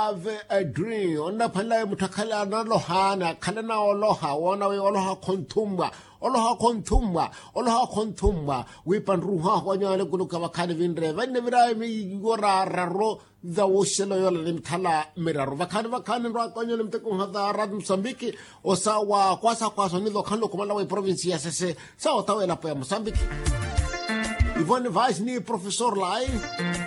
have a dream. Ona pala mutakala na lohana, kalana oloha, wana we oloha kontumba. Oloha kontumba. We panruha wanyale kuluka wakani vindre. Vende virai mi yora raro za woshelo yola limtala miraro. Vakani rwa kwenye limtekung hata rad Msambiki. Osawa kwasa nido kanlo kumala we provinsi ya sese. Sa otawe la pa Msambiki. Ivone Vaz ni professor lai.